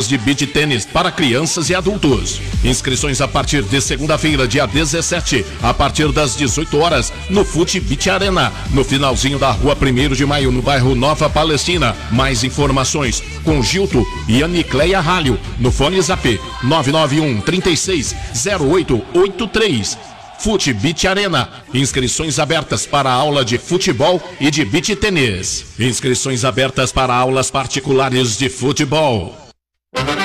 de beach tênis para crianças e adultos. Inscrições a partir de segunda-feira, dia 17, a partir das 18 horas, no Fute Beach Arena, no finalzinho da rua 1º de Maio, no bairro Nova Palestina. Mais informações com Gilto e Anicleia Ralho, no fone Zap 991 36 0883. Fute Beach Arena. Inscrições abertas para aula de futebol e de beach tênis. Inscrições abertas para aulas particulares de futebol.